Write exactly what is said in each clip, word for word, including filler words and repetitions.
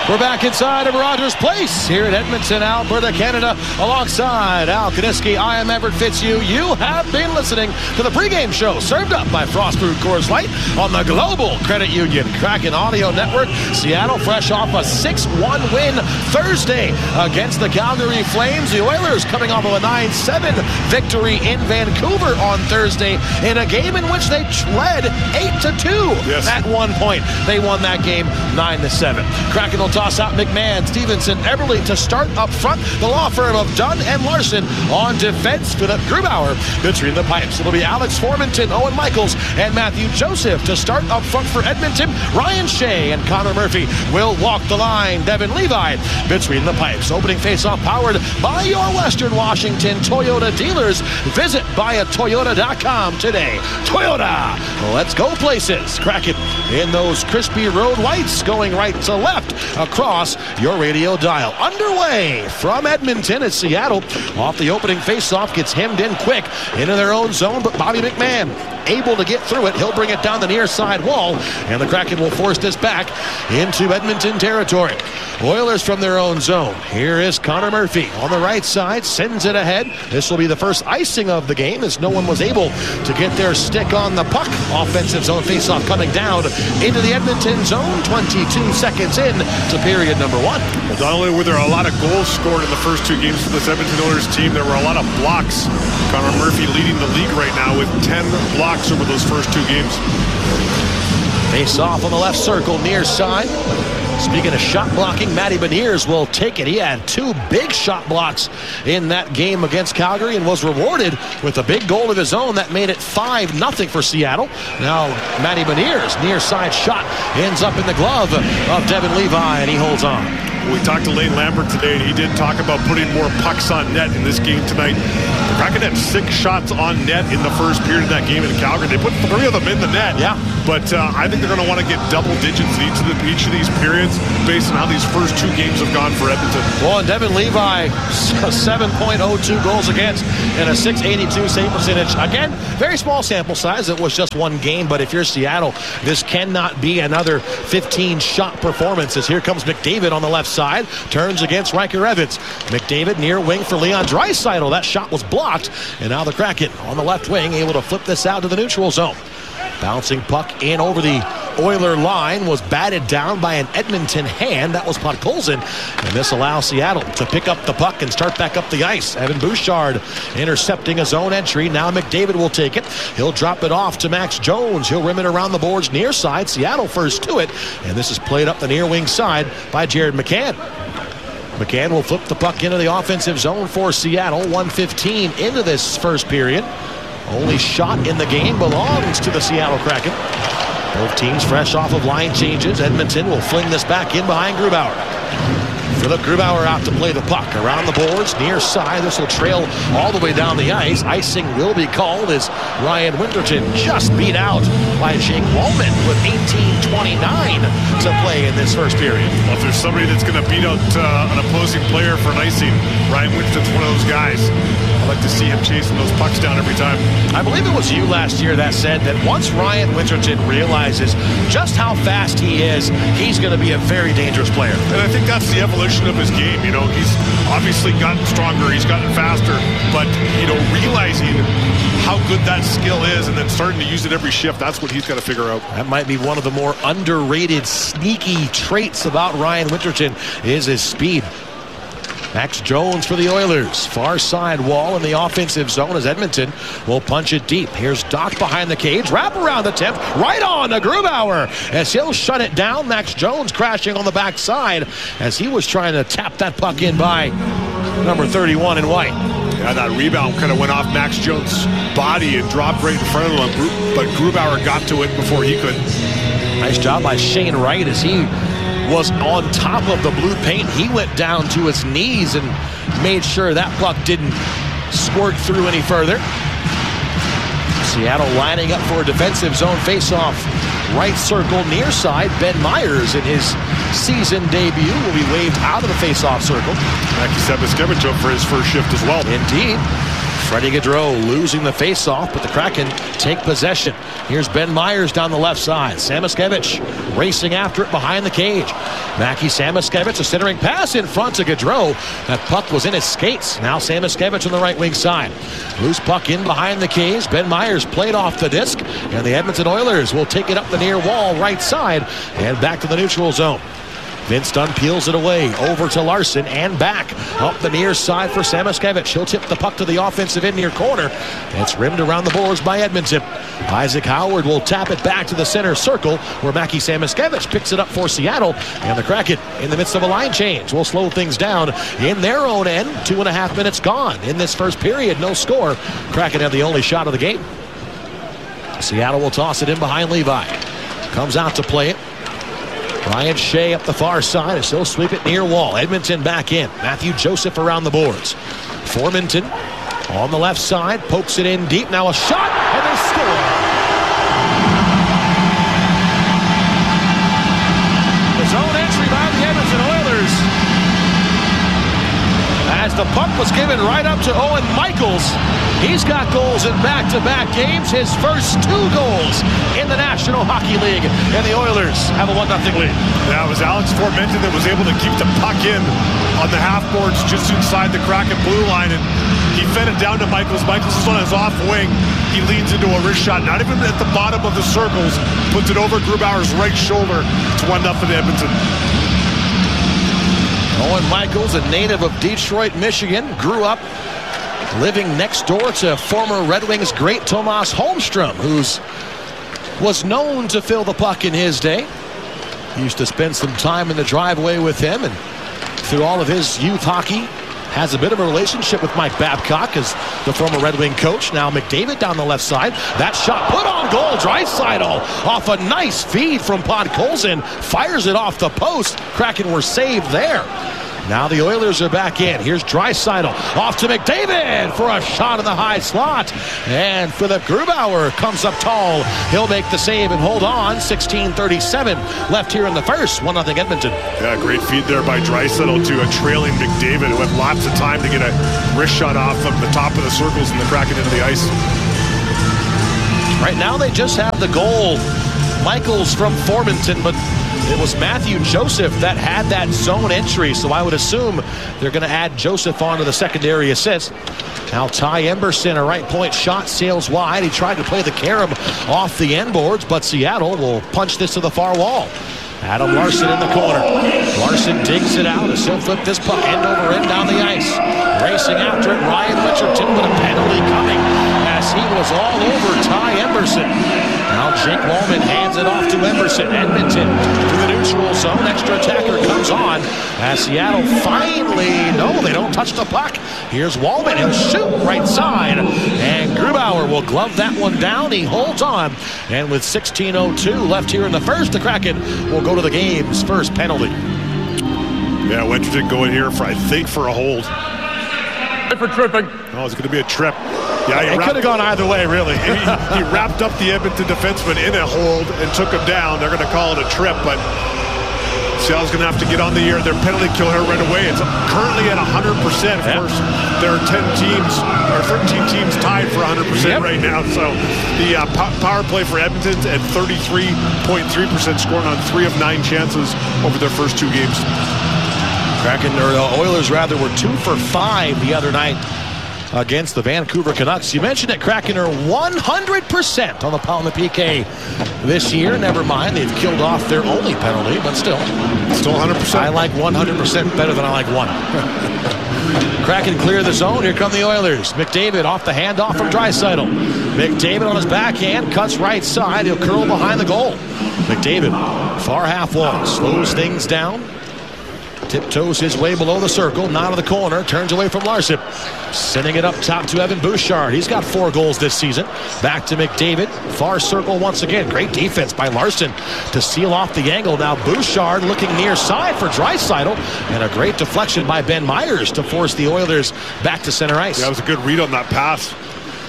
We're back inside of Rogers Place here in Edmonton, Alberta, Canada, alongside Al Kaniski. I am Everett Fitzhugh. You have been listening to the pregame show served up by Frost Brewed Coors Light on the Global Credit Union Kraken Audio Network. Seattle fresh off a six one win Thursday against the Calgary Flames. The Oilers coming off of a nine seven victory in Vancouver on Thursday in a game in which they led eight to two yes. at one point. They won that game nine to seven. Kraken will toss out McMahon, Stevenson, Eberle to start up front. The law firm of Dunn and Larson on defense. Philip Grubauer between the pipes. It'll be Alex Formenton, Owen Michaels, and Matthew Joseph to start up front for Edmonton. Ryan Shea and Connor Murphy will walk the line. Devin Levi between the pipes. Opening faceoff powered by your Western Washington Toyota dealers. Visit buy a toyota dot com today. Toyota, let's go places. Kraken in those crispy road whites going right to left across your radio dial. Underway from Edmonton as Seattle off the opening faceoff gets hemmed in quick into their own zone, but Bobby McMahon able to get through it. He'll bring it down the near side wall, and the Kraken will force this back into Edmonton territory. Oilers from their own zone. Here is Connor Murphy on the right side, sends it ahead. This will be the first icing of the game as no one was able to get their stick on the puck. Offensive zone faceoff coming down into the Edmonton zone. twenty-two seconds in to period number one. Well, not only were there a lot of goals scored in the first two games for this Edmonton Oilers team, there were a lot of blocks. Connor Murphy leading the league right now with ten blocks over those first two games. Face off on the left circle, near side. Speaking of shot blocking, Matty Beniers will take it. He had two big shot blocks in that game against Calgary and was rewarded with a big goal of his own that made it five nothing for Seattle. Now Matty Beniers, near side shot, ends up in the glove of Devin Levi, and he holds on. We talked to Lane Lambert today, and he did talk about putting more pucks on net in this game tonight. The Kraken had six shots on net in the first period of that game in Calgary. They put three of them in the net. Yeah. But uh, I think they're going to want to get double digits in each of, the, each of these periods based on how these first two games have gone for Edmonton. Well, and Devin Levi, seven point oh two goals against and a six eighty-two save percentage. Again, very small sample size. It was just one game, but if you're Seattle, this cannot be another fifteen shot performance. As here comes McDavid on the left side, turns against Riker Evans. McDavid near wing for Leon Draisaitl. That shot was blocked, and now the Kraken on the left wing able to flip this out to the neutral zone. Bouncing puck in over the Oiler line was batted down by an Edmonton hand. That was Podkolzin, and this allows Seattle to pick up the puck and start back up the ice. Evan Bouchard intercepting a zone entry. Now McDavid will take it. He'll drop it off to Max Jones. He'll rim it around the boards near side. Seattle first to it, and this is played up the near wing side by Jared McCann. McCann will flip the puck into the offensive zone for Seattle. one fifteen into this first period. Only shot in the game belongs to the Seattle Kraken. Both teams fresh off of line changes. Edmonton will fling this back in behind Grubauer. Philip Grubauer out to play the puck around the boards, near side. This will trail all the way down the ice. Icing will be called as Ryan Winterton just beat out by Jake Walman with eighteen twenty-nine to play in this first period. Well, if there's somebody that's going to beat out uh, an opposing player for an icing, Ryan Winterton's one of those guys. I like to see him chasing those pucks down every time. I believe it was you last year that said that once Ryan Winterton realizes just how fast he is, he's going to be a very dangerous player. And I think that's the evolution of his game. You know, he's obviously gotten stronger, he's gotten faster, but, you know, realizing how good that skill is and then starting to use it every shift, that's what he's got to figure out. That might be one of the more underrated, sneaky traits about Ryan Winterton is his speed. Max Jones for the Oilers. Far side wall in the offensive zone as Edmonton will punch it deep. Here's Doc behind the cage. Wrap around the tip. Right on to Grubauer as he'll shut it down. Max Jones crashing on the backside as he was trying to tap that puck in by number thirty-one in white. Yeah, that rebound kind of went off Max Jones' body and dropped right in front of him, but Grubauer got to it before he could. Nice job by Shane Wright as he was on top of the blue paint. He went down to his knees and made sure that puck didn't squirt through any further. Seattle lining up for a defensive zone faceoff. Right circle near side. Ben Myers in his season debut will be waved out of the faceoff circle. Maki Sabaskevich up for his first shift as well. Indeed. Freddie Gaudreau losing the faceoff, but the Kraken take possession. Here's Ben Meyers down the left side. Samoskevich racing after it behind the cage. Mackie Samoskevich, a centering pass in front to Gaudreau. That puck was in his skates. Now Samoskevich on the right wing side. Loose puck in behind the cage. Ben Meyers played off the disc, and the Edmonton Oilers will take it up the near wall right side and back to the neutral zone. Vince Dunn peels it away over to Larson and back up the near side for Samoskevich. He'll tip the puck to the offensive end near corner. It's rimmed around the boards by Edmonton. Isaac Howard will tap it back to the center circle where Mackie Samoskevich picks it up for Seattle. And the Kraken in the midst of a line change will slow things down in their own end. Two and a half minutes gone in this first period. No score. Kraken have the only shot of the game. Seattle will toss it in behind Levi. Comes out to play it. Ryan Shea up the far side as he'll sweep it near wall. Edmonton back in. Matthew Joseph around the boards. Formenton on the left side. Pokes it in deep. Now a shot, and they score. The zone entry by the Edmonton Oilers. As the puck was given right up to Owen Michaels. He's got goals in back-to-back games. His first two goals in the National Hockey League. And the Oilers have a one nothing lead. That was Alex Formenton that was able to keep the puck in on the half boards just inside the Kraken blue line. And he fed it down to Michaels. Michaels is on his off wing. He leans into a wrist shot, not even at the bottom of the circles. Puts it over Grubauer's right shoulder. It's one nothing Edmonton. Owen Michaels, a native of Detroit, Michigan, grew up living next door to former Red Wings great Tomas Holmstrom, who was known to fill the puck in his day. He used to spend some time in the driveway with him, and through all of his youth hockey, has a bit of a relationship with Mike Babcock as the former Red Wing coach. Now McDavid down the left side. That shot put on goal. Draisaitl off a nice feed from Podkolzin. Fires it off the post. Kraken were saved there. Now the Oilers are back in. Here's Draisaitl off to McDavid for a shot in the high slot. And Philip Grubauer comes up tall. He'll make the save and hold on. sixteen thirty-seven left here in the first. one nothing Edmonton. Yeah, great feed there by Draisaitl to a trailing McDavid who had lots of time to get a wrist shot off of the top of the circles and the Kraken into the ice. Right now they just have the goal. Michaels from Formenton, but it was Matthew Joseph that had that zone entry, so I would assume they're going to add Joseph onto the secondary assist. Now Ty Emberson, a right point shot, sails wide. He tried to play the carom off the end boards, but Seattle will punch this to the far wall. Adam Larson in the corner. Larson digs it out as he'll flip this puck end over end down the ice. Racing after it, Ryan Richardson with a penalty coming as he was all over Ty Emberson. Now Jake Walman hands it off to Emberson. Edmonton to the neutral zone. Extra attacker comes on as Seattle finally, no, they don't touch the puck. Here's Walman. He'll shoot right side. And Grubauer will glove that one down. He holds on. And with sixteen oh two left here in the first, the Kraken will go to the game's first penalty. Yeah, Winterton going here for, I think, for a hold. For tripping. Oh, it's going to be a trip. Yeah, it could have gone either way, really. he, he wrapped up the Edmonton defenseman in a hold and took him down. They're going to call it a trip, but Seattle's going to have to get on the air. Their penalty kill here right away. It's currently at one hundred percent. Of yep. course, there are ten teams, or thirteen teams tied for one hundred percent yep. right now. So the uh, power play for Edmonton's at thirty-three point three percent, scoring on three of nine chances over their first two games. Kraken, or the Oilers rather, were two for five the other night against the Vancouver Canucks. You mentioned that Kraken are one hundred percent on the pound the P K this year. Never mind, they've killed off their only penalty, but still. Still one hundred percent. I like one hundred percent better than I like one. Kraken clear the zone. Here come the Oilers. McDavid off the handoff from Draisaitl. McDavid on his backhand, cuts right side. He'll curl behind the goal. McDavid, far half wall, slows things down. Tiptoes his way below the circle, not in the corner, turns away from Larson. Sending it up top to Evan Bouchard. He's got four goals this season. Back to McDavid, far circle once again. Great defense by Larson to seal off the angle. Now Bouchard looking near side for Draisaitl, and a great deflection by Ben Meyers to force the Oilers back to center ice. Yeah, that was a good read on that pass.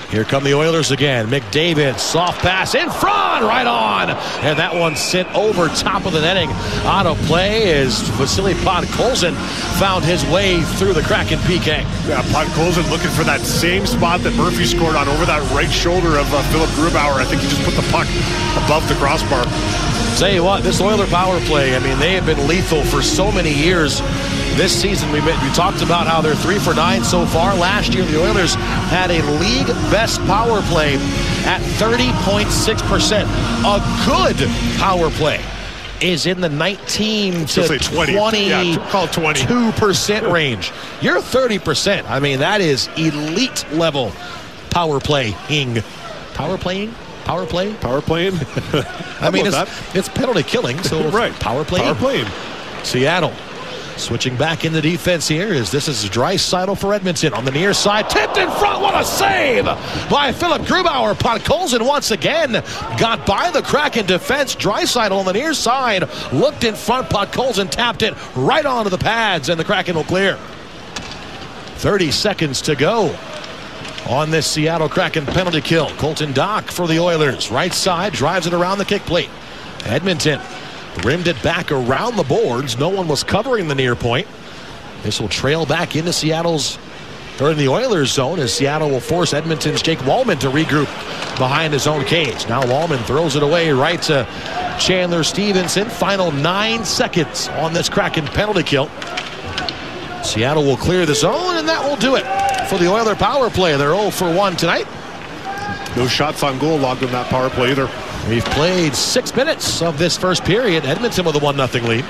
Here come the Oilers again. McDavid, soft pass in front, right on. And that one sent over top of the netting. Out of play as Vasily Podkolzin found his way through the Kraken P K. Yeah, Podkolzin looking for that same spot that Murphy scored on over that right shoulder of uh, Philip Grubauer. I think he just put the puck above the crossbar. Tell you what, this Oiler power play, I mean, they have been lethal for so many years. This season, we, we talked about how they're three for nine so far. Last year, the Oilers had a league best power play at thirty point six percent. A good power play is in the nineteen to twenty, yeah, call it twenty-two percent range. You're thirty percent. I mean, that is elite level power playing. Power playing? Power play? Power playing? I mean, it's, it's penalty killing, so right. Power playing. Power playing. Seattle switching back into defense here as this is Draisaitl for Edmonton on the near side. Tipped in front. What a save by Philip Grubauer. Podkolzin once again got by the Kraken defense. Draisaitl on the near side looked in front. Podkolzin tapped it right onto the pads, and the Kraken will clear. thirty seconds to go on this Seattle Kraken penalty kill. Colton Dach for the Oilers. Right side, drives it around the kick plate. Edmonton rimmed it back around the boards. No one was covering the near point. This will trail back into Seattle's, or in the Oilers zone, as Seattle will force Edmonton's Jake Walman to regroup behind his own cage. Now Walman throws it away right to Chandler Stevenson. Final nine seconds on this Kraken penalty kill. Seattle will clear the zone, and that will do it for the Oiler power play. They're oh for one tonight. No shots on goal logged in that power play either. We've played six minutes of this first period. Edmonton with a one nothing lead.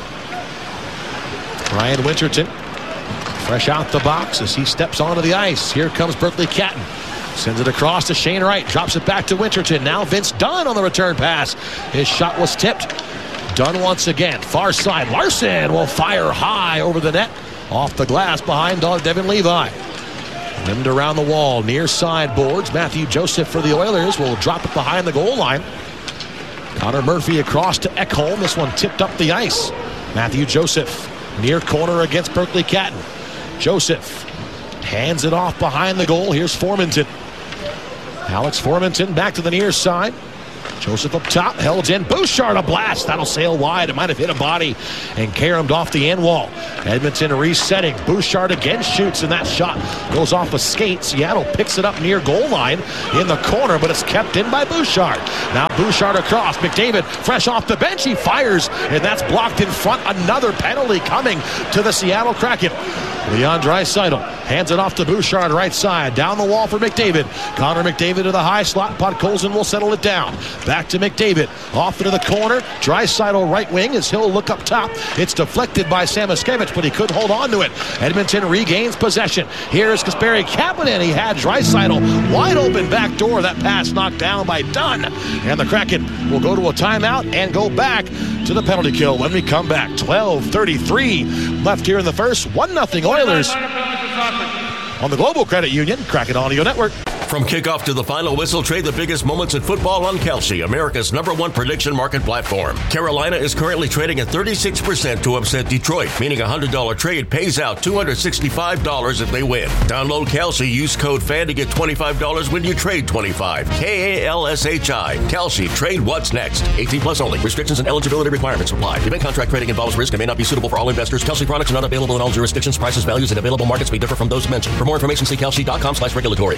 Ryan Winterton fresh out the box as he steps onto the ice. Here comes Berkeley Catton. Sends it across to Shane Wright. Drops it back to Winterton. Now Vince Dunn on the return pass. His shot was tipped. Dunn once again. Far side. Larson will fire high over the net. Off the glass behind Devin Levi. Rimmed around the wall, near side boards. Matthew Joseph for the Oilers will drop it behind the goal line. Connor Murphy across to Ekholm. This one tipped up the ice. Matthew Joseph near corner against Berkeley Catton. Joseph hands it off behind the goal. Here's Formanton. Alex Formanton back to the near side. Joseph up top, held in. Bouchard, a blast. That'll sail wide. It might have hit a body and caromed off the end wall. Edmonton resetting. Bouchard again shoots, and that shot goes off a skate. Seattle picks it up near goal line in the corner, but it's kept in by Bouchard. Now Bouchard across. McDavid fresh off the bench. He fires, and that's blocked in front. Another penalty coming to the Seattle Kraken. Leon Draisaitl hands it off to Bouchard right side. Down the wall for McDavid. Connor McDavid to the high slot. Podkolzin will settle it down. Back to McDavid. Off into the corner. Draisaitl right wing as he'll look up top. It's deflected by Samoskevich, but he couldn't hold on to it. Edmonton regains possession. Here's Kasperi Kapanen. He had Draisaitl wide open back door. That pass knocked down by Dunn. And the Kraken will go to a timeout and go back to the penalty kill when we come back. twelve thirty-three left here in the first. one nothing Oilers on the Global Credit Union Kraken Audio Network. From kickoff to the final whistle, trade the biggest moments in football on Kelsey, America's number one prediction market platform. Carolina is currently trading at thirty-six percent to upset Detroit, meaning a one hundred dollars trade pays out two hundred sixty-five dollars if they win. Download Kelsey, use code FAN to get twenty-five dollars when you trade twenty-five dollars. K A L S H I. Kelsey, trade what's next. eighteen plus only. Restrictions and eligibility requirements apply. Event contract trading involves risk and may not be suitable for all investors. Kelsey products are not available in all jurisdictions. Prices, values, and available markets may differ from those mentioned. For more information, see kelsey.com slash regulatory.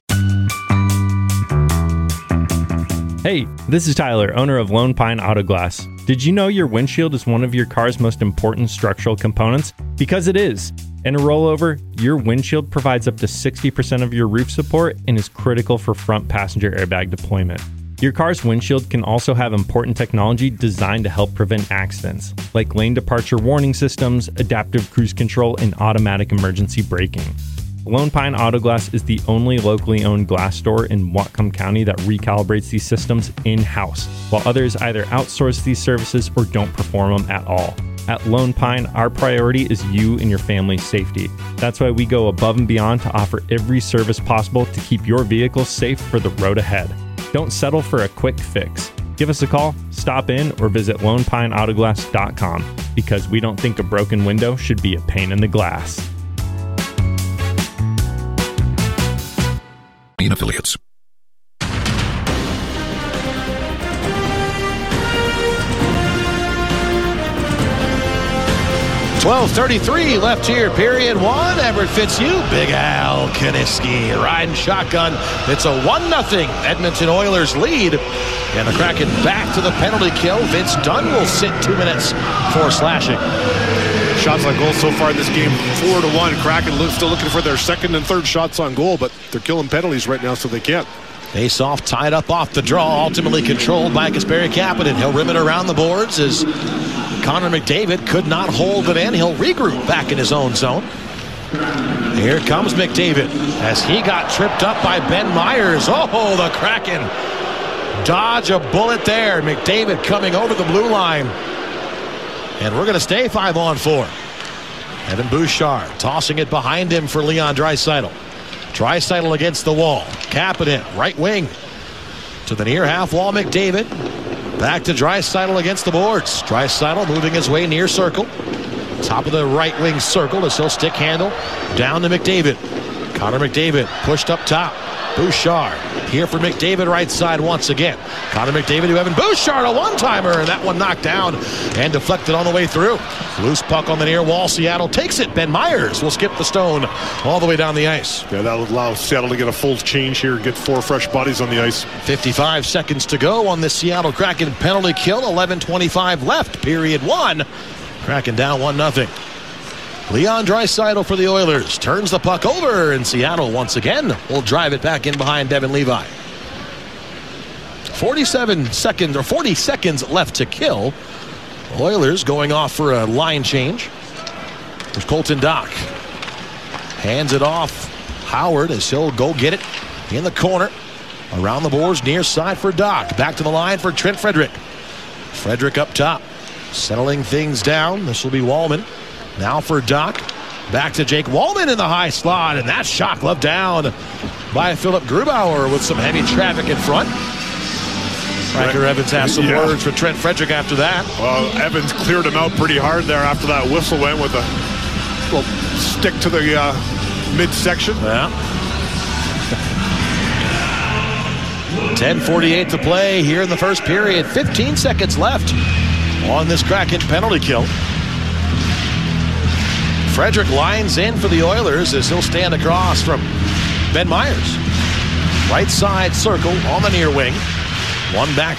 Hey, this is Tyler, owner of Lone Pine Auto Glass. Did you know your windshield is one of your car's most important structural components? Because it is. In a rollover, your windshield provides up to sixty percent of your roof support and is critical for front passenger airbag deployment. Your car's windshield can also have important technology designed to help prevent accidents, like lane departure warning systems, adaptive cruise control, and automatic emergency braking. Lone Pine Auto Glass is the only locally owned glass store in Whatcom County that recalibrates these systems in-house, while others either outsource these services or don't perform them at all. At Lone Pine, our priority is you and your family's safety. That's why we go above and beyond to offer every service possible to keep your vehicle safe for the road ahead. Don't settle for a quick fix. Give us a call, stop in, or visit lone pine auto glass dot com, because we don't think a broken window should be a pain in the glass. affiliates. twelve thirty-three left here, period one. Everett Fitzhugh, Big Al Kaniski riding shotgun. It's a one nothing Edmonton Oilers lead. And the Kraken back to the penalty kill. Vince Dunn will sit two minutes for slashing. Shots on goal so far in this game, four to one. Kraken still looking for their second and third shots on goal, but they're killing penalties right now, so they can't. Face off, tied up off the draw, ultimately controlled by Kasperi Kapanen. He'll rim it around the boards as Connor McDavid could not hold it in. He'll regroup back in his own zone. Here comes McDavid as he got tripped up by Ben Myers. Oh, the Kraken dodge a bullet there. McDavid coming over the blue line. And we're going to stay five on four. Evan Bouchard tossing it behind him for Leon Draisaitl. Draisaitl against the wall. Kapanen, right wing. To the near half wall, McDavid. Back to Draisaitl against the boards. Draisaitl moving his way near circle. Top of the right wing circle as he'll stick handle. Down to McDavid. Connor McDavid pushed up top. Bouchard here for McDavid right side once again. Connor McDavid to Evan Bouchard, a one-timer, and that one knocked down and deflected on the way through. Loose puck on the near wall. Seattle takes it. Ben Myers will skip the stone all the way down the ice. Yeah, that would allow Seattle to get a full change here, get four fresh bodies on the ice. fifty-five seconds to go on the Seattle Kraken penalty kill. eleven twenty-five left, period one. Kraken down one nothing. Leon Draisaitl for the Oilers turns the puck over, and Seattle once again will drive it back in behind Devin Levi. forty-seven seconds or forty seconds left to kill. Oilers going off for a line change. There's Colton Dach. Hands it off. Howard as he'll go get it in the corner. Around the boards, near side for Dach. Back to the line for Trent Frederick. Frederick up top. Settling things down. This will be Wallman. Now for Dach. Back to Jake Wallman in the high slot. And that shot gloved down by Philip Grubauer with some heavy traffic in front. Ryker Evans has some yeah. words for Trent Frederick after that. Well, Evans cleared him out pretty hard there after that whistle went with a little stick to the uh, midsection. Yeah. ten forty-eight to play here in the first period. fifteen seconds left on this Kraken penalty kill. Frederick lines in for the Oilers as he'll stand across from Ben Myers. Right side circle on the near wing. One back